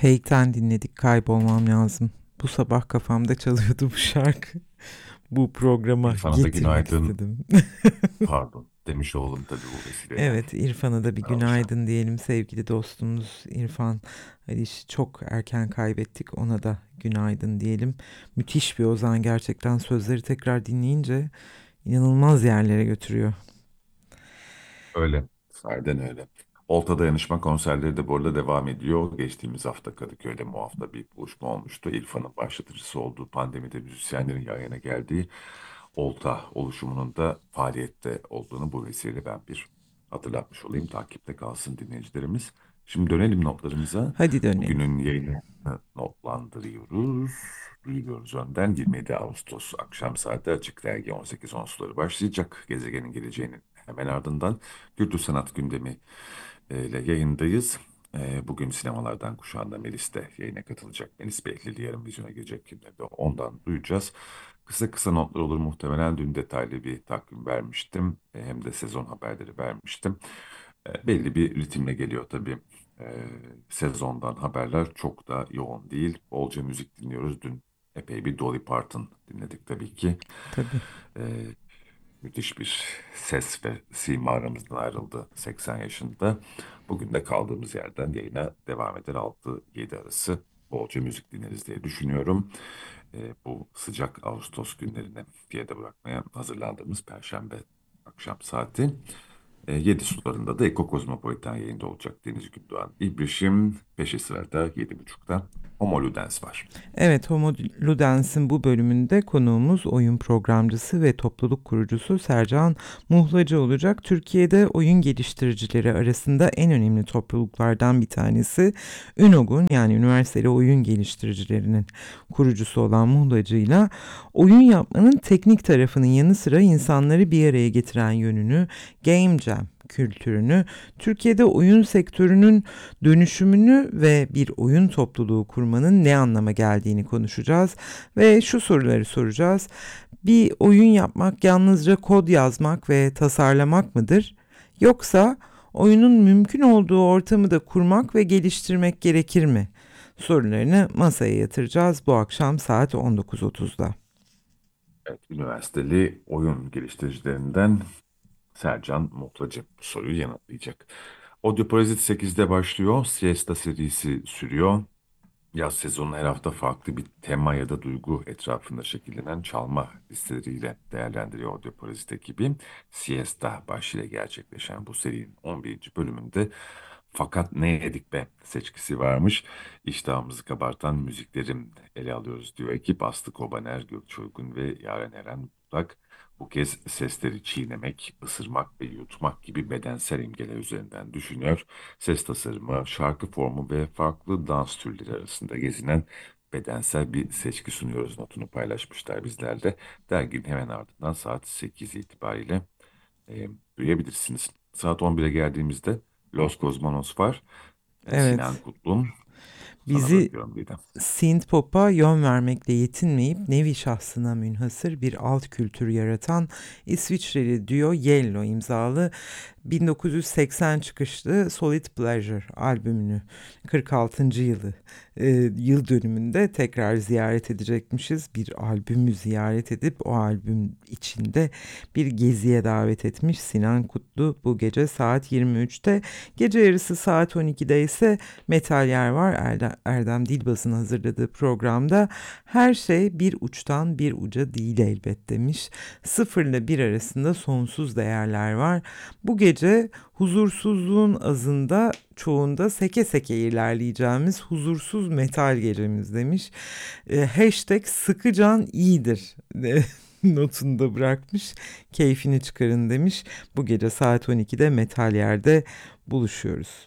Fake'ten dinledik, kaybolmam lazım. Bu sabah kafamda çalıyordu bu şarkı. Bu programa İrfan'a da getirmek günaydın, istedim. pardon demiş olalım tabii bu vesileyle. Evet, İrfan'a da bir Alışan. günaydın diyelim, sevgili dostumuz İrfan. Haliç'i çok erken kaybettik, ona da günaydın diyelim. Müthiş bir ozan gerçekten, sözleri tekrar dinleyince inanılmaz yerlere götürüyor. Öyle. Sahiden öyle. Olta Dayanışma konserleri de bu arada devam ediyor. Geçtiğimiz hafta Kadıköy'de bu hafta bir buluşma olmuştu. İrfan'ın başlatıcısı olduğu pandemide müzisyenlerin yayına geldiği Olta oluşumunun da faaliyette olduğunu bu vesileyle ben bir hatırlatmış olayım. Takipte kalsın dinleyicilerimiz. Şimdi dönelim notlarımıza. Hadi dönelim. Bugünün yayını notlandırıyoruz. Duyuruyoruz önden. 27 Ağustos akşam saati Açık Dergi 18.10 suları başlayacak. Gezegenin geleceğinin hemen ardından Kültür Sanat Gündemi ile yayındayız. Bugün sinemalardan kuşağında Melis de yayına katılacak. Melis Behlili yarın vizyona girecek filmleri ondan duyacağız. Kısa kısa notlar olur muhtemelen. Dün detaylı bir takvim vermiştim. Hem de sezon haberleri vermiştim. Belli bir ritimle geliyor tabii. Ee, Sezondan haberler çok da yoğun değil. Bolca müzik dinliyoruz. Dün epey bir Dolly Parton dinledik tabii ki. Tabii. Ee, Müthiş bir ses ve sima aramızdan ayrıldı 80 yaşında. Bugün de kaldığımız yerden yayına devam eder 6-7 arası bolca müzik dinleriz diye düşünüyorum. Bu sıcak Ağustos günlerini geride bırakmaya hazırlandığımız Perşembe akşam saati. 7 sularında da Eko Kozmopolitan yayında olacak Deniz Gündoğan İbrişim. Peşi sırada 7.30'da Homo Ludens var. Evet, Homo Ludens'in bu bölümünde konuğumuz oyun programcısı ve topluluk kurucusu Sercan Muhlacı olacak. Türkiye'de oyun geliştiricileri arasında en önemli topluluklardan bir tanesi Ünog'un, yani üniversiteli oyun geliştiricilerinin kurucusu olan Muhlacı'yla oyun yapmanın teknik tarafının yanı sıra insanları bir araya getiren yönünü, Game Jam kültürünü, Türkiye'de oyun sektörünün dönüşümünü ve bir oyun topluluğu kurmanın ne anlama geldiğini konuşacağız ve şu soruları soracağız. Bir oyun yapmak yalnızca kod yazmak ve tasarlamak mıdır? Yoksa oyunun mümkün olduğu ortamı da kurmak ve geliştirmek gerekir mi? Sorularını masaya yatıracağız bu akşam saat 19.30'da. Evet, üniversiteli oyun geliştiricilerinden Sercan Mutlacı bu soruyu yanıtlayacak. Audioparazit 8'de başlıyor. Siesta serisi sürüyor. Yaz sezonu her hafta farklı bir tema ya da duygu etrafında şekillenen çalma listeleriyle değerlendiriyor Audioparazit ekibi. Siesta başlığıyla gerçekleşen bu serinin 11. bölümünde Fakat Ne Yedik Be seçkisi varmış. İştahımızı kabartan müziklerim ele alıyoruz diyor ekip. Aslı Kobaner, Gökçe Uygun ve Yaren Eren Budak. Bu kez sesleri çiğnemek, ısırmak ve yutmak gibi bedensel imgeler üzerinden düşünüyor. Ses tasarımı, şarkı formu ve farklı dans türleri arasında gezinen bedensel bir seçki sunuyoruz notunu paylaşmışlar bizlerle. Derginin hemen ardından saat 8 itibariyle duyabilirsiniz. Saat 11'e geldiğimizde Los Cosmonos var. Sinan Evet, Kutlu'nun sana bizi bırakıyorum Didem. synthpop'a yön vermekle yetinmeyip nevi şahsına münhasır bir alt kültür yaratan İsviçreli duo Yellow imzalı 1980 çıkışlı Solid Pleasure albümünü 46. yıl dönümünde tekrar ziyaret edecekmişiz. Bir albümü ziyaret edip o albüm içinde bir geziye davet etmiş Sinan Kutlu bu gece saat 23'te. Gece yarısı saat 12'de ise Metal Yer var. Erdem Dilbaz'ın hazırladığı programda her şey bir uçtan bir uca değil elbet demiş. 0 ile 1 arasında sonsuz değerler var. Bu gece huzursuzluğun azında çoğunda seke seke ilerleyeceğimiz huzursuz metal gecemiz demiş. Hashtag sıkıcan iyidir notunu da bırakmış. Keyfini çıkarın demiş. Bu gece saat 12'de Metal Yer'de buluşuyoruz.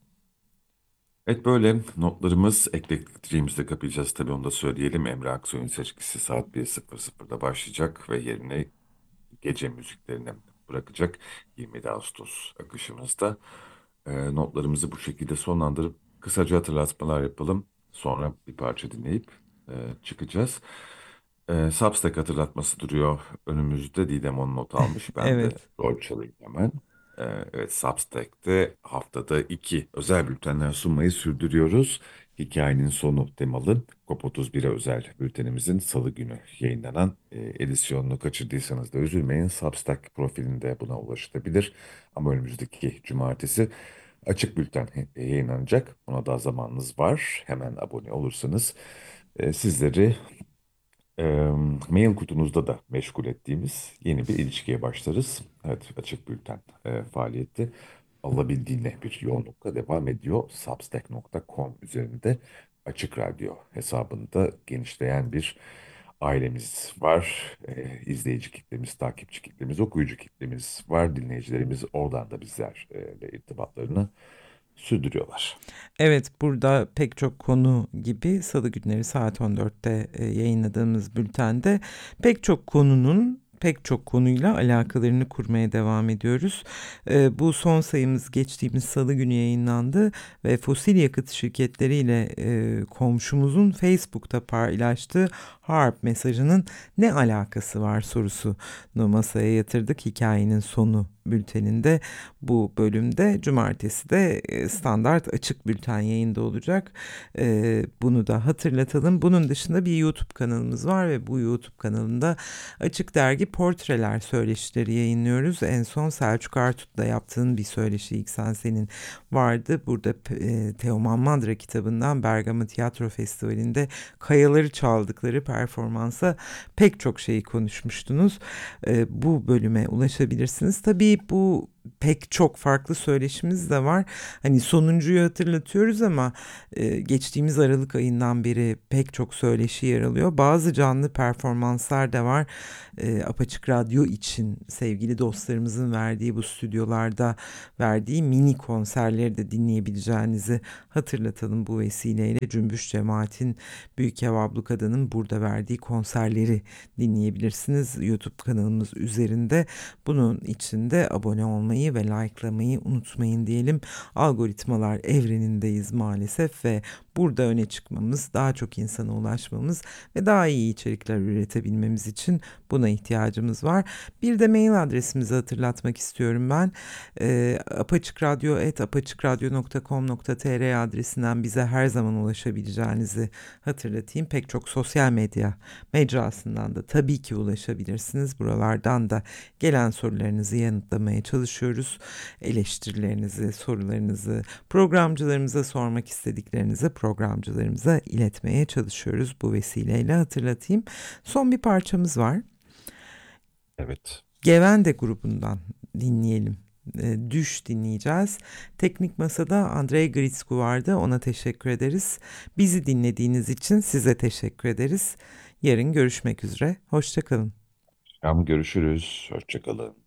Evet böyle notlarımız ekleyeceğimizde kapayacağız tabii onu da söyleyelim. Emre Aksoy'un seçkisi saat 1.00'da başlayacak ve yerini gece müziklerine bırakacak 27 Ağustos akışımızda. Notlarımızı bu şekilde sonlandırıp kısaca hatırlatmalar yapalım. Sonra bir parça dinleyip çıkacağız. Substack hatırlatması duruyor önümüzde. Didem onu not almış. Ben de Evet. rol çalayım hemen. Evet, Substack'te haftada iki özel bültenler sunmayı sürdürüyoruz. Hikayenin sonu temalı COP31'e özel bültenimizin Salı günü yayınlanan edisyonunu kaçırdıysanız da üzülmeyin. Substack profilinde buna ulaşılabilir. Ama önümüzdeki cumartesi açık bülten yayınlanacak. Buna da zamanınız var. Hemen abone olursanız sizleri e, mail kutunuzda da meşgul ettiğimiz yeni bir ilişkiye başlarız. Evet, açık bülten faaliyeti alabildiğine bir yoğunlukla devam ediyor. Substack.com üzerinde Açık Radyo hesabında genişleyen bir ailemiz var. İzleyici kitlemiz, takipçi kitlemiz, okuyucu kitlemiz var. Dinleyicilerimiz oradan da bizlerle irtibatlarını sürdürüyorlar. Evet, burada pek çok konu gibi Salı günleri saat 14'te yayınladığımız bültende pek çok konuyla alakalarını kurmaya devam ediyoruz. Bu son sayımız geçtiğimiz Salı günü yayınlandı ve fosil yakıt şirketleriyle komşumuzun Facebook'ta paylaştığı Harp mesajının ne alakası var sorusunu masaya yatırdık hikayenin sonu bülteninde. Bu bölümde cumartesi de standart açık bülten yayında olacak. Bunu da hatırlatalım. Bunun dışında bir YouTube kanalımız var ve bu YouTube kanalında Açık Dergi portreler söyleşileri yayınlıyoruz. En son Selçuk Artut'la yaptığın bir söyleşi ilk senin vardı. Burada Teoman Madra kitabından Bergama Tiyatro Festivali'nde kayaları çaldıkları performansa pek çok şeyi konuşmuştunuz. Bu bölüme ulaşabilirsiniz. Tabii bu pek çok farklı söyleşimiz de var. Hani sonuncuyu hatırlatıyoruz ama geçtiğimiz Aralık ayından beri pek çok söyleşi yer alıyor. Bazı canlı performanslar da var. Apaçık Radyo için sevgili dostlarımızın verdiği bu stüdyolarda verdiği mini konserleri de dinleyebileceğinizi hatırlatalım bu vesileyle. Cümbüş Cemaat'in Büyük Ev Ablukada'nın burada verdiği konserleri dinleyebilirsiniz YouTube kanalımız üzerinde. Bunun için de abone olmayı ve likelamayı unutmayın diyelim. Algoritmalar evrenindeyiz maalesef ve burada öne çıkmamız, daha çok insana ulaşmamız ve daha iyi içerikler üretebilmemiz için buna ihtiyacımız var. Bir de mail adresimizi hatırlatmak istiyorum ben. apaçıkradyo@apaçıkradyo.com.tr adresinden bize her zaman ulaşabileceğinizi hatırlatayım. Pek çok sosyal medya mecrasından da tabii ki ulaşabilirsiniz. Buralardan da gelen sorularınızı yanıtlamaya çalışıyoruz. Eleştirilerinizi, sorularınızı, programcılarımıza sormak istediklerinizi programcılarımıza iletmeye çalışıyoruz. Bu vesileyle hatırlatayım. Son bir parçamız var. Evet. Gevende grubundan dinleyelim. Düş dinleyeceğiz. Teknik Masa'da Andrei Gritsku vardı. Ona teşekkür ederiz. Bizi dinlediğiniz için size teşekkür ederiz. Yarın görüşmek üzere. Hoşça kalın. Görüşürüz. Hoşça kalın.